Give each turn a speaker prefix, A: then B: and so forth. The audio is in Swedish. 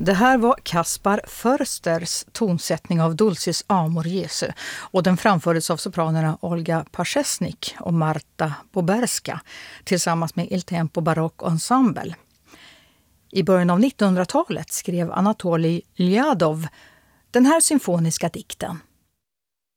A: Det här var Kaspar Försters tonsättning av Dulcis Amor Jesu och den framfördes av sopranerna Olga Paczesnik och Marta Boberska tillsammans med Il Tempo Barock Ensemble. I början av 1900-talet skrev Anatolij Ljadov den här symfoniska dikten.